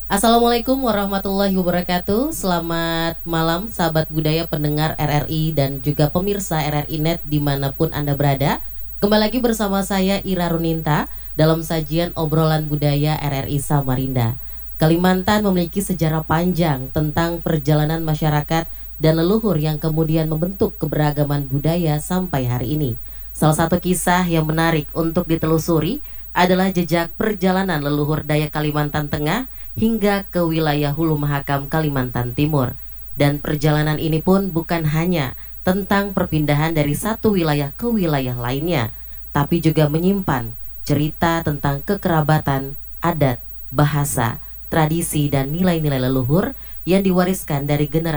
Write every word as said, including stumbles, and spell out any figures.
Assalamualaikum warahmatullahi wabarakatuh. Selamat malam sahabat budaya pendengar R R I dan juga pemirsa R R I Net dimanapun Anda berada. Kembali lagi bersama saya Ira Runinta dalam sajian obrolan budaya R R I Samarinda. Kalimantan memiliki sejarah panjang tentang perjalanan masyarakat dan leluhur yang kemudian membentuk keberagaman budaya sampai hari ini. Salah satu kisah yang menarik untuk ditelusuri adalah jejak perjalanan leluhur Dayak Kalimantan Tengah hingga ke wilayah Hulu Mahakam Kalimantan Timur. Dan perjalanan ini pun bukan hanya tentang perpindahan dari satu wilayah ke wilayah lainnya, tapi juga menyimpan cerita tentang kekerabatan, adat, bahasa, tradisi, dan nilai-nilai leluhur yang diwariskan dari generasi